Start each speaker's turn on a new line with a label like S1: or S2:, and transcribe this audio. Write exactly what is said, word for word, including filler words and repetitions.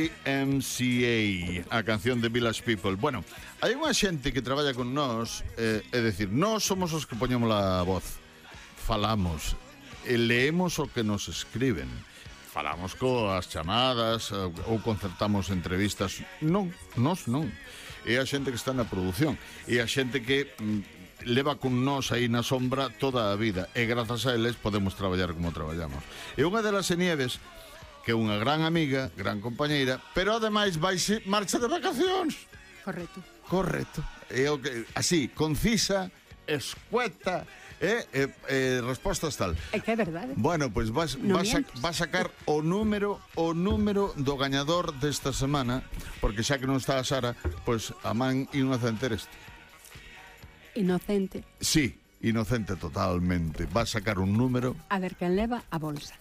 S1: Y M C A, a canción de Village People. Bueno, hai unha xente que traballa con nós, eh, é dicir, nós somos os que poñemos a voz, falamos, e leemos o que nos escriben, falamos coas chamadas ou concertamos entrevistas. Non, nós non. É a xente que está na produción, é a xente que mm, leva con nós aí na sombra toda a vida, e grazas a eles podemos traballar como traballamos. E unha delas é Nieves, que é unha gran amiga, gran compañeira, pero ademais vaise marcha de vacacións.
S2: Correcto.
S1: Correcto. É o que, así, concisa, escueta, e eh, eh, respostas tal.
S2: É que é verdade.
S1: Bueno, pois pues vas,
S2: No
S1: vas, a, vas a sacar o número o número do gañador desta semana, porque xa que non está a Sara, pois pues a man inocente eres.
S2: Inocente.
S1: Sí, inocente totalmente. Vas a sacar un número.
S2: A ver quen leva a bolsa.